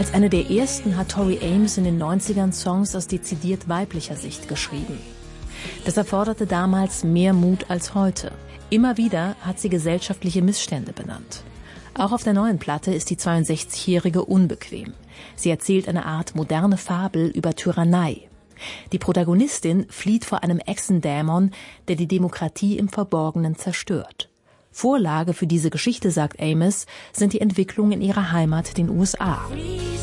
Als eine der ersten hat Tori Amos in den 90ern Songs aus dezidiert weiblicher Sicht geschrieben. Das erforderte damals mehr Mut als heute. Immer wieder hat sie gesellschaftliche Missstände benannt. Auch auf der neuen Platte ist die 62-Jährige unbequem. Sie erzählt eine Art moderne Fabel über Tyrannei. Die Protagonistin flieht vor einem Echsendämon, der die Demokratie im Verborgenen zerstört. Vorlage für diese Geschichte, sagt Amos, sind die Entwicklungen in ihrer Heimat, den USA.